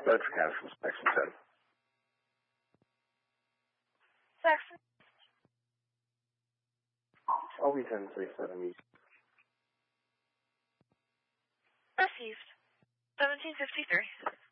Road for Canada from Saxon 10. Saxon. I'll be 1037 east. Received. 1753.